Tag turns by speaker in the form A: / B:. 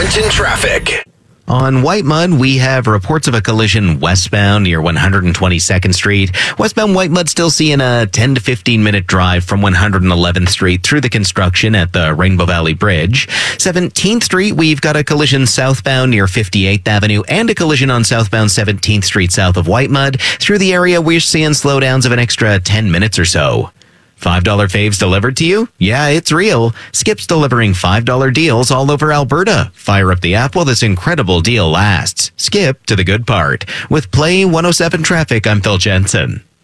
A: Trenton traffic.
B: On White Mud, we have reports of a collision westbound near 122nd Street. Westbound White Mud still seeing a 10 to 15 minute drive from 111th Street through the construction at the Rainbow Valley Bridge. 17th Street, we've got a collision southbound near 58th Avenue and a collision on southbound 17th Street south of White Mud. Through the area, we're seeing slowdowns of an extra 10 minutes or so. $5 faves delivered to you? Yeah, it's real. Skip's delivering $5 deals all over Alberta. Fire up the app while this incredible deal lasts. Skip to the good part. With Play 107 Traffic, I'm Phil Jensen.